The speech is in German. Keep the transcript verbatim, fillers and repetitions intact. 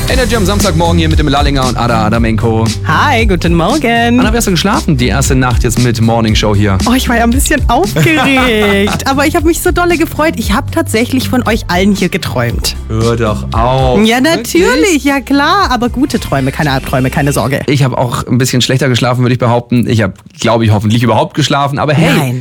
Energy am Samstagmorgen hier mit dem Lallinger und Ada Adamenko. Hi, guten Morgen. Anna, wie hast du geschlafen? Die erste Nacht jetzt mit Morning Show hier. Oh, ich war ja ein bisschen aufgeregt. Aber ich habe mich so dolle gefreut. Ich habe tatsächlich von euch allen hier geträumt. Hör doch auf. Ja, natürlich. Wirklich? Ja, klar. Aber gute Träume, keine Albträume, keine Sorge. Ich habe auch ein bisschen schlechter geschlafen, würde ich behaupten. Ich habe, glaube ich, hoffentlich überhaupt geschlafen. Aber hey, Nein.